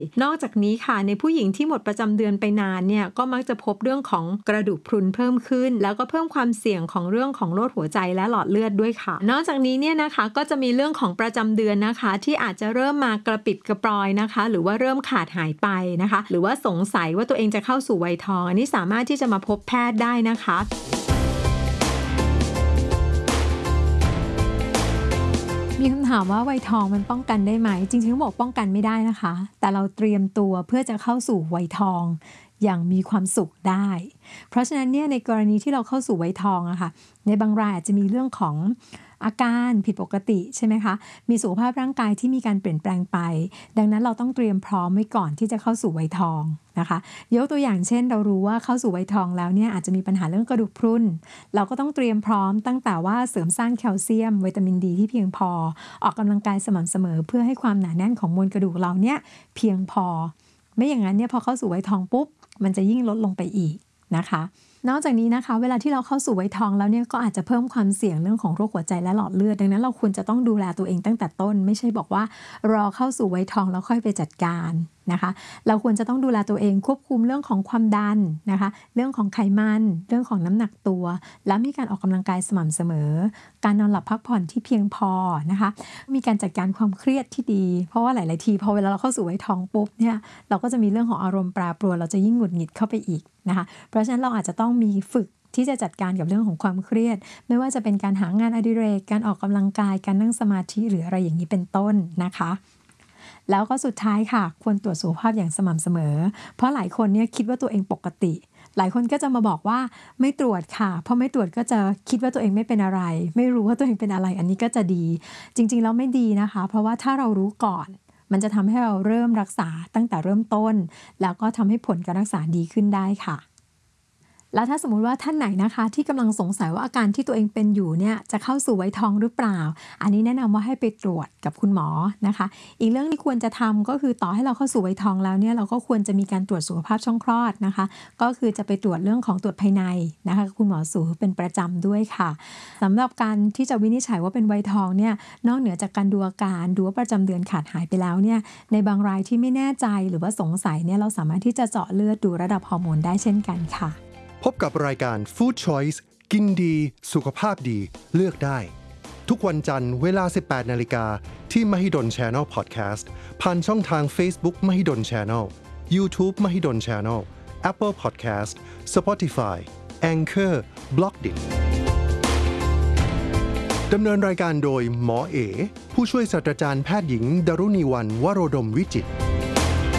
นอกจากนี้ค่ะในผู้หญิงที่หมดประจำเดือนไปนานเนี่ยก็มักจะพบเรื่องของกระดูกพรุนเพิ่มขึ้นแล้วก็เพิ่มความเสี่ยงของเรื่องของโรคหัวใจและหลอดเลือดด้วยค่ะนอกจากนี้เนี่ยนะคะก็จะมีเรื่องของประจำเดือนนะคะที่อาจจะเริ่มมากระปิดกระปรอยนะคะหรือว่าเริ่มขาดหายไปนะคะหรือว่าสงสัยว่าตัวเองจะเข้าสู่วัยทองอันนี้สามารถที่จะมาพบแพทย์ได้นะคะมีคำถามว่าวัยทองมันป้องกันได้ไหมจริงๆต้องบอกป้องกันไม่ได้นะคะแต่เราเตรียมตัวเพื่อจะเข้าสู่วัยทองอย่างมีความสุขได้เพราะฉะนั้นเนี่ยในกรณีที่เราเข้าสู่วัยทองอะค่ะในบางรายอาจจะมีเรื่องของอาการผิดปกติใช่ไหมคะมีสุขภาพร่างกายที่มีการเปลี่ยนแปลงไปดังนั้นเราต้องเตรียมพร้อมไว้ก่อนที่จะเข้าสู่วัยทองนะคะยกตัวอย่างเช่นเรารู้ว่าเข้าสู่วัยทองแล้วเนี่ยอาจจะมีปัญหาเรื่องกระดูกพรุนเราก็ต้องเตรียมพร้อมตั้งแต่ว่าเสริมสร้างแคลเซียมวิตามินดีที่เพียงพอออกกำลังกายสม่ำเสมอเพื่อให้ความหนาแน่นของมวลกระดูกเราเนี่ยเพียงพอไม่อย่างนั้นเนี่ยพอเข้าสู่วัยทองปุ๊บมันจะยิ่งลดลงไปอีกนะคะนอกจากนี้นะคะเวลาที่เราเข้าสู่วัยทองแล้วเนี่ยก็อาจจะเพิ่มความเสี่ยงเรื่องของโรคหัวใจและหลอดเลือดดังนั้นเราควรจะต้องดูแลตัวเองตั้งแต่ต้นไม่ใช่บอกว่ารอเข้าสู่วัยทองแล้วค่อยไปจัดการนะคะเราควรจะต้องดูแลตัวเองควบคุมเรื่องของความดันนะคะเรื่องของไขมันเรื่องของน้ำหนักตัวและมีการออกกำลังกายสม่ำเสมอการนอนหลับพักผ่อนที่เพียงพอนะคะมีการจัดการความเครียดที่ดีเพราะว่าหลายๆทีพอเวลาเราเข้าสู่วัยทองปุ๊บเนี่ยเราก็จะมีเรื่องของอารมณ์แปรปรวนเราจะยิ่งหงุดหงิดเข้าไปอีกนะคะเพราะฉะนั้นเราอาจจะต้องมีฝึกที่จะจัดการกับเรื่องของความเครียดไม่ว่าจะเป็นการหางานอดิเรกการออกกำลังกายการนั่งสมาธิหรืออะไรอย่างนี้เป็นต้นนะคะแล้วก็สุดท้ายค่ะควรตรวจสุขภาพอย่างสม่ำเสมอเพราะหลายคนเนี่ยคิดว่าตัวเองปกติหลายคนก็จะมาบอกว่าไม่ตรวจค่ะเพราะไม่ตรวจก็จะคิดว่าตัวเองไม่เป็นอะไรไม่รู้ว่าตัวเองเป็นอะไรอันนี้ก็จะดีจริงๆแล้วไม่ดีนะคะเพราะว่าถ้าเรารู้ก่อนมันจะทำให้เราเริ่มรักษาตั้งแต่เริ่มต้นแล้วก็ทำให้ผลการรักษาดีขึ้นได้ค่ะแล้วถ้าสมมุติว่าท่านไหนนะคะที่กำลังสงสัยว่าอาการที่ตัวเองเป็นอยู่เนี่ยจะเข้าสู่วัยทองหรือเปล่าอันนี้แนะนำว่าให้ไปตรวจกับคุณหมอนะคะอีกเรื่องที่ควรจะทำก็คือต่อให้เราเข้าสู่วัยทองแล้วเนี่ยเราก็ควรจะมีการตรวจสุขภาพช่องคลอดนะคะก็คือจะไปตรวจเรื่องของตรวจภายในนะคะคุณหมอสูเป็นประจำด้วยค่ะสำหรับการที่จะวินิจฉัยว่าเป็นวัยทองเนี่ยนอกเหนือจากการดูอาการดูว่าประจำเดือนขาดหายไปแล้วเนี่ยในบางรายที่ไม่แน่ใจหรือว่าสงสัยเนี่ยเราสามารถที่จะเจาะเลือดดูระดับฮอร์โมนได้เช่นกันค่ะพบกับรายการ Food Choice กินดีสุขภาพดีเลือกได้ทุกวันจันทร์เวลา 18:00 น.ที่ Mahidol Channel Podcast ผ่านช่องทาง Facebook Mahidol Channel YouTube Mahidol Channel Apple Podcast Spotify Anchor Blockdit ดำเนินรายการโดยหมอเอผู้ช่วยศาสตราจารย์แพทย์หญิงดรุณีวรรณ วโรดมวิจิตร